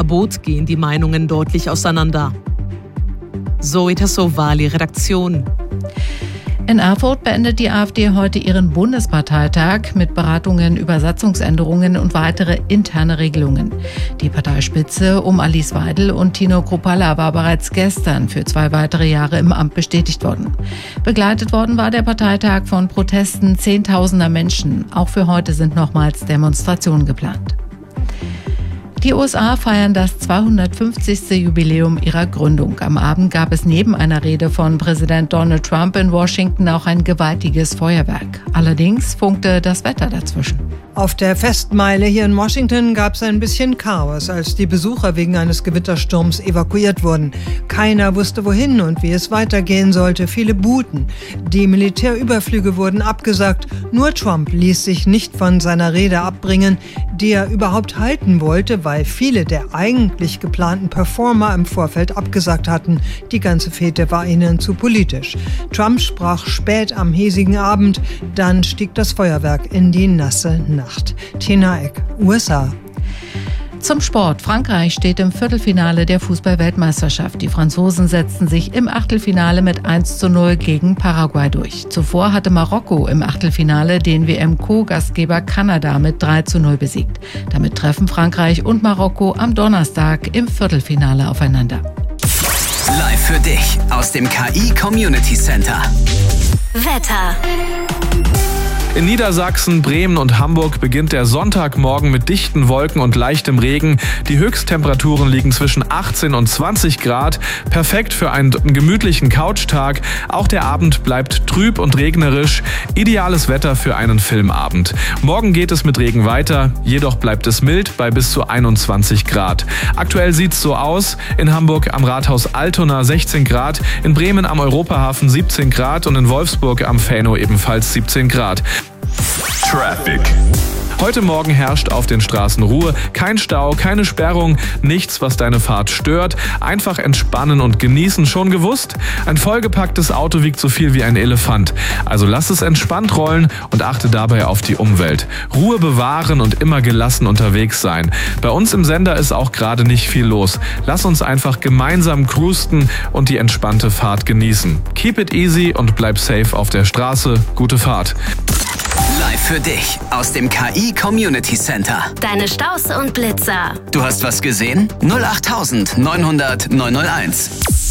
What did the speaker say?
Verbot gehen die Meinungen deutlich auseinander. Zoe Tassovali, Redaktion. In Erfurt beendet die AfD heute ihren Bundesparteitag mit Beratungen über Satzungsänderungen und weitere interne Regelungen. Die Parteispitze um Alice Weidel und Tino Kruppalla war bereits gestern für 2 weitere Jahre im Amt bestätigt worden. Begleitet worden war der Parteitag von Protesten Zehntausender Menschen. Auch für heute sind nochmals Demonstrationen geplant. Die USA feiern das 250. Jubiläum ihrer Gründung. Am Abend gab es neben einer Rede von Präsident Donald Trump in Washington auch ein gewaltiges Feuerwerk. Allerdings funkte das Wetter dazwischen. Auf der Festmeile hier in Washington gab es ein bisschen Chaos, als die Besucher wegen eines Gewittersturms evakuiert wurden. Keiner wusste wohin und wie es weitergehen sollte. Viele buhten. Die Militärüberflüge wurden abgesagt. Nur Trump ließ sich nicht von seiner Rede abbringen, die er überhaupt halten wollte, weil viele der eigentlich geplanten Performer im Vorfeld abgesagt hatten. Die ganze Fete war ihnen zu politisch. Trump sprach spät am hiesigen Abend, dann stieg das Feuerwerk in die nasse Nacht. Tina Eck, USA. Zum Sport. Frankreich steht im Viertelfinale der Fußball-Weltmeisterschaft. Die Franzosen setzten sich im Achtelfinale mit 1:0 gegen Paraguay durch. Zuvor hatte Marokko im Achtelfinale den WM-Co-Gastgeber Kanada mit 3:0 besiegt. Damit treffen Frankreich und Marokko am Donnerstag im Viertelfinale aufeinander. Live für dich aus dem KI Community Center. Wetter. In Niedersachsen, Bremen und Hamburg beginnt der Sonntagmorgen mit dichten Wolken und leichtem Regen. Die Höchsttemperaturen liegen zwischen 18 und 20 Grad. Perfekt für einen gemütlichen Couchtag. Auch der Abend bleibt trüb und regnerisch. Ideales Wetter für einen Filmabend. Morgen geht es mit Regen weiter, jedoch bleibt es mild bei bis zu 21 Grad. Aktuell sieht's so aus. In Hamburg am Rathaus Altona 16 Grad, in Bremen am Europahafen 17 Grad und in Wolfsburg am Fänow ebenfalls 17 Grad. Traffic. Heute Morgen herrscht auf den Straßen Ruhe. Kein Stau, keine Sperrung, nichts, was deine Fahrt stört. Einfach entspannen und genießen. Schon gewusst? Ein vollgepacktes Auto wiegt so viel wie ein Elefant. Also lass es entspannt rollen und achte dabei auf die Umwelt. Ruhe bewahren und immer gelassen unterwegs sein. Bei uns im Sender ist auch gerade nicht viel los. Lass uns einfach gemeinsam cruisen und die entspannte Fahrt genießen. Keep it easy und bleib safe auf der Straße. Gute Fahrt. Live für dich aus dem KI Community Center. Deine Staus und Blitzer. Du hast was gesehen? 08900 901.